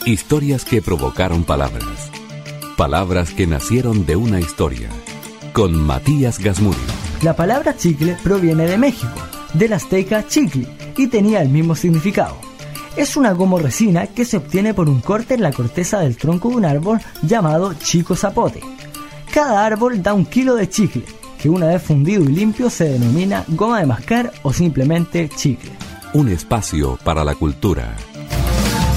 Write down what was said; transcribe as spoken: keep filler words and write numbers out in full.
Historias que provocaron palabras. Palabras que nacieron de una historia. Con Matías Gasmuri. La palabra chicle proviene de México, del azteca chicli, y tenía el mismo significado. Es una gomo-resina que se obtiene por un corte en la corteza del tronco de un árbol llamado chico zapote. Cada árbol da un kilo de chicle, que una vez fundido y limpio se denomina goma de mascar o simplemente chicle. Un espacio para la cultura.